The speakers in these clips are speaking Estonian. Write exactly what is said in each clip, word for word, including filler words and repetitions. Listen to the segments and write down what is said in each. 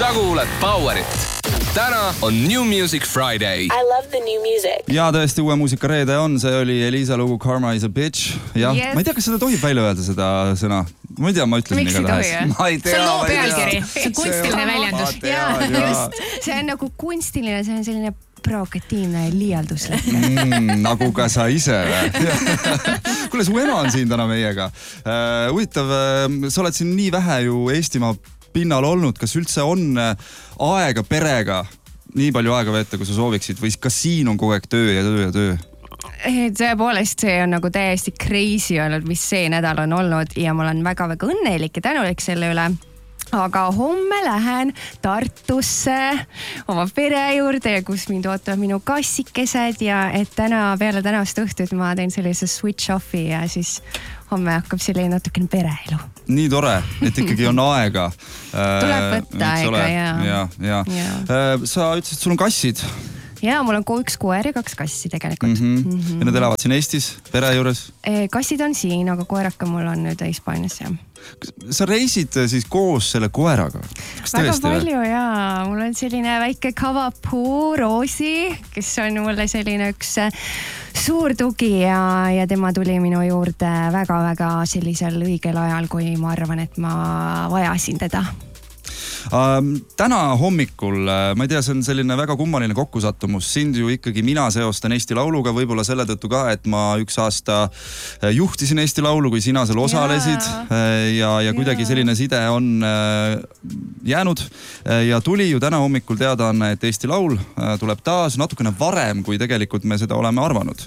sa kuulad Powerit. Täna on New Music Friday. I love the new music. Ja tõesti uue muusika reede on, see oli Elisa lugu Karma is a bitch. Ja yes. Ma ei tea, kas seda tohib välja öelda, seda sõna. Ma ei tea, ma ütlesin iga tähes. Ma ei tea, see on loo ma ei tea. pealkiri. See on kunstiline väljendus. Tean, just. See on nagu kunstiline, see on selline provokatiivne liialduslik. Mm, nagu ka sa ise. Kuule, su ema on siin täna meiega. Uh, huvitav, uh, sa oled siin nii vähe ju Eestimaa pinnal olnud. Kas üldse on aega perega nii palju aega veeta, kui sa sooviksid? Või kas siin on kogu aeg töö ja töö ja töö? Tõepoolest, see on nagu täiesti crazy olnud, mis see nädal on olnud ja ma olen väga-väga õnnelik ja tänulik selle üle. Aga homme lähen Tartusse oma pere juurde, kus mind ootavad minu kassikesed ja et täna peale tänast õhtut ma teen sellise switch offi ja siis homme hakkab selline natukene pereelu. Nii tore, et ikkagi on aega. Tuleb võtta aega, ja. Ja, ja. ja. Sa ütlesid, et sul on kassid. Ja, mul on üks koer ja kaks kassi tegelikult. Mm-hmm. Mm-hmm. Ja need elavad siin Eestis, pere juures? Kassid on siin, aga koeraka mul on nüüd Hispaanias, jah. Sa reisid siis koos selle koeraga? Kas väga palju, jaa. Mul on selline väike Kavapuu Roosi, kes on mulle selline üks suur tugi ja, ja tema tuli minu juurde väga-väga sellisel õigel ajal, kui ma arvan, et ma vajasin teda. Uh, täna hommikul, ma ei tea, see on selline väga kummaline kokkusattumus. Sind ju ikkagi mina seostan Eesti Lauluga, võib-olla selle tõttu ka, et ma üks aasta juhtisin Eesti Laulu, kui sina seal osalesid ja, ja kuidagi selline side on jäänud. Ja tuli ju täna hommikul teadaanne, et Eesti Laul tuleb taas natukene varem, kui tegelikult me seda oleme arvanud.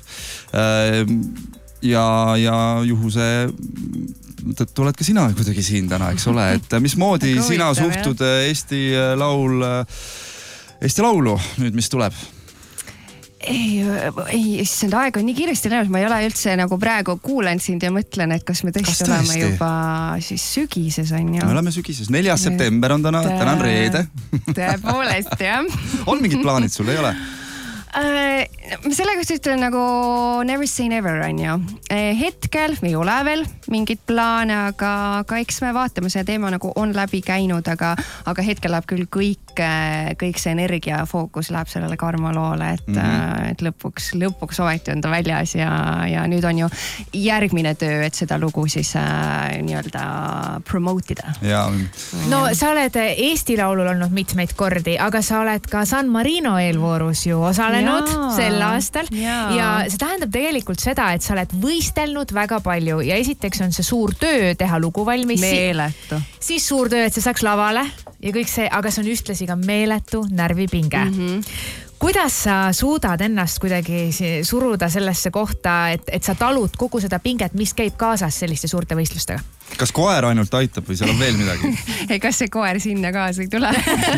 Ja, ja juhuse tõttu oled ka sina kuidagi siin täna, eks ole, et mismoodi sina suhtud Eesti Laul, Eesti Laulu nüüd, mis tuleb? Ei, ei, see aeg on nii kiiresti läinud, ma ei ole üldse nagu praegu kuulen sind ja mõtlen, et kas me tõesti, tõesti? oleme juba siis sügises on ju. Me oleme sügises, neljas september on täna, täna on reede. Tõepoolest, jah. On mingid plaanid sul, ei ole? Selle kohta ütlen nagu never say never on ju. Hetkel ei ole veel mingid plaane, aga, aga eks me vaatame, see teema nagu on läbi käinud, aga, aga hetkel läheb küll kõik, kõik see energia fookus läheb sellele Karma loole, et, mm-hmm. et lõpuks, lõpuks ometi on ta väljas ja, ja nüüd on ju järgmine töö, et seda lugu siis äh, nii-öelda promoteida. Ja. No sa oled Eesti Laulul olnud mitmeid kordi, aga sa oled ka San Marino eelvoorus ju osalenud Jaa. Sel aastal Jaa. Ja see tähendab tegelikult seda, et sa oled võistelnud väga palju ja esiteks on see suur töö teha lugu valmis. Meeletu. Siis suur töö, et see saaks lavale ja kõik see, aga see on ühtlasi ka meeletu närvipinge. Mm-hmm. Kuidas sa suudad ennast kuidagi suruda sellesse kohta, et, et sa talud kogu seda pinget, mis käib kaasas selliste suurte võistlustega? Kas koer ainult aitab või seal on veel midagi? Ei, kas see koer sinna kaasa ei tule?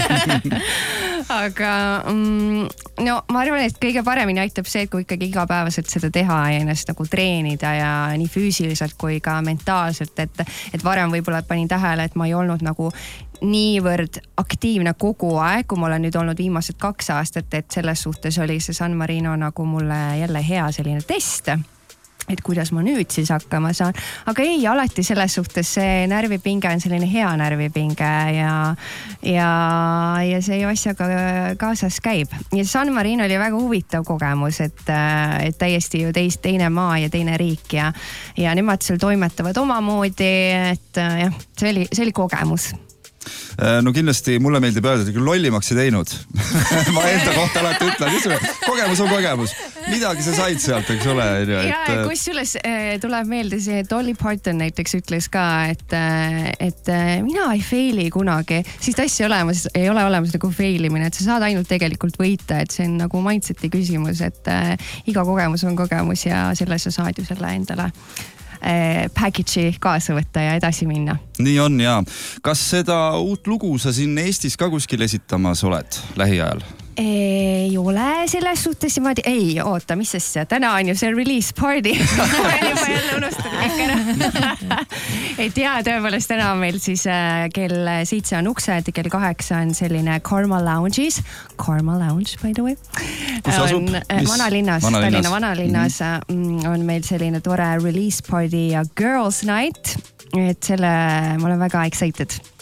Aga mm, no ma arvan, et kõige paremini aitab see, et kui ikkagi igapäevaselt seda teha ja ennast nagu treenida ja nii füüsiliselt kui ka mentaalselt, et, et varem võib-olla panin tähele, et ma ei olnud nagu niivõrd aktiivne kogu aeg, kui ma olen nüüd olnud viimased kaks aastat, et selles suhtes oli see San Marino nagu mulle jälle hea selline test, et kuidas ma nüüd siis hakkama saan. Aga ei, alati selles suhtes see närvipinge on selline hea närvipinge ja, ja, ja see asjaga kaasas käib. Ja San Marino oli väga huvitav kogemus, et, et täiesti ju teist, teine maa ja teine riik ja, ja nemad seal toimetavad omamoodi, et jah, see oli, see oli kogemus. No kindlasti mulle meeldib öelda, et küll lollimaks ei teinud. Ma enda kohta alati ütlen, kogemus on kogemus. Midagi sa said sealt, eks ole. Ja, et... kus üles tuleb meelde see Dolly Parton näiteks ütles ka, et, et mina ei faili kunagi. Siis tassi olemas, ei ole olemas nagu failimine, et sa saad ainult tegelikult võita, et see on nagu mindseti küsimus, et iga kogemus on kogemus ja selle sa saad ju selle endale package'i kaasa võtta ja edasi minna. Nii on, jaa. Kas seda uut lugu sa siin Eestis ka kuskil esitamas oled lähiajal? Ei ole selles suhtes niimoodi, ei oota, mis sest see, täna on ju see release party. Ma juba jälle unustan kõik ära. Et jaa, tõepoolest täna on meil siis kell seitse on uksed, kell kaheksa on selline Karma Lounge'is. Karma Lounge, by the way. Kus asub? Vanalinnas, Tallinna Vanalinnas mm-hmm. on meil selline tore release party ja girls night. Et selle, ma olen väga excited.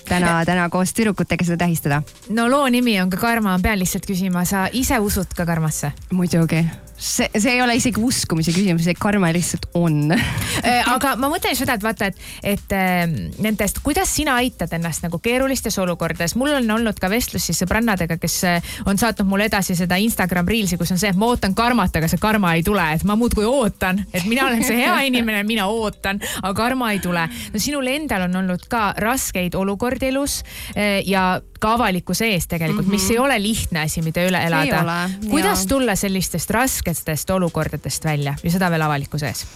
täna, täna koos tüdrukutega seda tähistada. No loo nimi on ka Karma, pean lihtsalt küsima, sa ise usud ka karmasse? Muidugi. See, see ei ole isegi uskumise küsimus, see karma lihtsalt on. Aga ma mõtlen seda, et vaata, et, et nendest, kuidas sina aitad ennast nagu keerulistes olukordades. Mul on olnud ka vestlus siis sõbrannadega, kes on saatnud mulle edasi seda Instagram Reelsi, kus on see, et ma ootan karmat, aga see karma ei tule. Et ma muud kui ootan, et mina olen see hea inimene, mina ootan, aga karma ei tule. No sinul endal on olnud ka raskeid olukordi elus ja ka avalikkuse ees tegelikult, mis ei ole lihtne asi, mida üle elada. Ole, kuidas tulla sellistest rasketest olukordadest välja ja seda veel avalikkuse ees?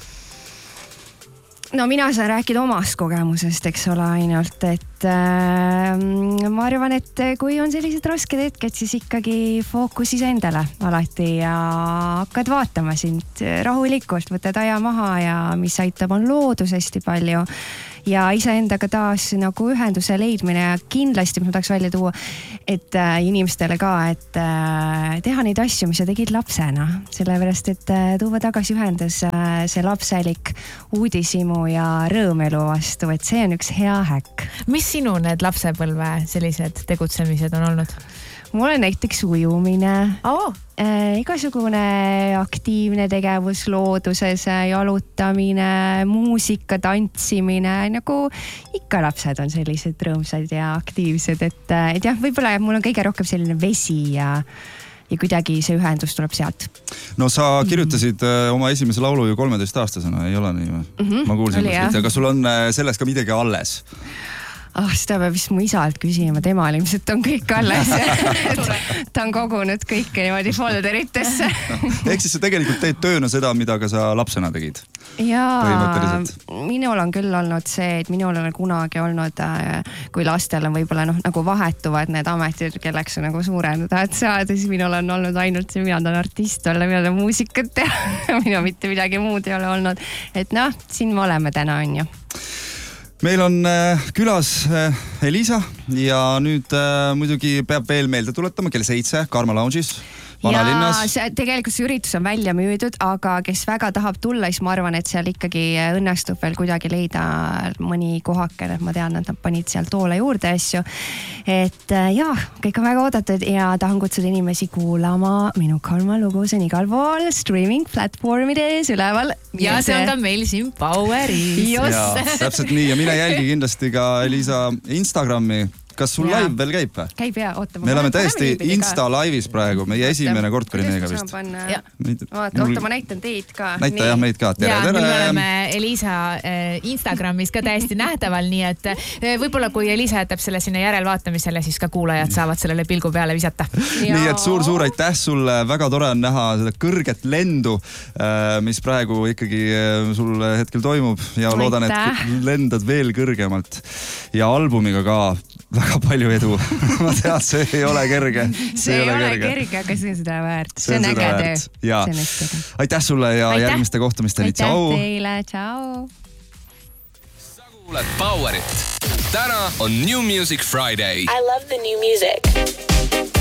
No mina saan rääkida omast kogemusest, eks ole, ainult, et äh, ma arvan, et kui on sellised rasked hetked, siis ikkagi fookus iseendale alati ja hakkad vaatama sind rahulikult, võtad aja maha ja mis aitab, on loodus hästi palju ja iseendaga taas nagu ühenduse leidmine ja kindlasti ma tahaks välja tuua, et äh, inimestele ka, et äh, teha neid asju, mis sa tegid lapsena, sellepärast, et äh, tuua tagasi ühendus äh, see lapselik uudishimu ja rõõmelu vastu, et see on üks hea häkk. Mis sinu need lapsepõlve sellised tegutsemised on olnud? Mul on näiteks ujumine, oh. äh, igasugune aktiivne tegevus looduses, jalutamine, muusika, tantsimine, nagu ikka lapsed on sellised rõõmsad ja aktiivsed, et, et jah, võib-olla mul on kõige rohkem selline vesi ja ja kuidagi see ühendus tuleb sealt. No sa kirjutasid mm. oma esimese laulu ju kolmeteistaastasena, ei ole nii või? Mm-hmm. Ma kuulsin, aga sul on selles ka midagi alles. Ah, seda peab vist mu isalt küsima, temal ilmselt on kõik alles. Ta on kogunud kõike niimoodi folderitesse. Ehk siis sa tegelikult teed tööna seda, mida ka sa lapsena tegid? Jaa, minul on küll olnud see, et minul on kunagi olnud, kui lastel on võib-olla noh, nagu vahetuvad need ametid, kelleks sa nagu suurendada, et saada, siis minul on olnud ainult see, mina tahan artist olla, mina tahan muusikat teha. Minu mitte midagi muud ei ole olnud. Et noh, siin me oleme täna, on ju. Meil on äh, külas äh, Elisa ja nüüd äh, muidugi peab veel meelde tuletama kell seitse Karma Lounge'is vanalinnas. Ja see, tegelikult see üritus on välja müüdud, aga kes väga tahab tulla, siis ma arvan, et seal ikkagi õnnestub veel kuidagi leida mõni kohake, et ma tean, et nad panid seal toole juurde asju. Et jaa, kõik on väga oodatud ja tahan kutsuda inimesi kuulama minu Karma lugu, see on igal pool streaming platvormides üleval. Ja see on ka meil siin Poweris. Just. Täpselt nii ja mine jälgi kindlasti ka Elisa Instagrami. Kas sul ja. Live veel käib või? Käib ja, oota. Me oleme täiesti Insta laivis praegu, meie esimene kord oli meiega vist. Oota, oota, ma näitan teid ka. Näita jah meid ka, tere, ja, tere. Me oleme Elisa Instagramis ka täiesti nähtaval, nii et võib-olla kui Elisa jätab selle sinna järelvaatamisele, siis ka kuulajad saavad sellele pilgu peale visata. Nii et suur-suur aitäh sulle, väga tore on näha seda kõrget lendu, mis praegu ikkagi sul hetkel toimub ja loodan, et lendad veel kõrgemalt ja albumiga ka väga palju edu. Ma tean, see ei ole kerge. See, see ei ole kerge, kerge, aga see on seda väärt. See on äge töö. Aitäh sulle ja aitäh. Järgmiste kohtumisteni. Aitäh tšau. Teile, tšau. Sa kuuled Powerit. Täna on New Music Friday. I love the new music.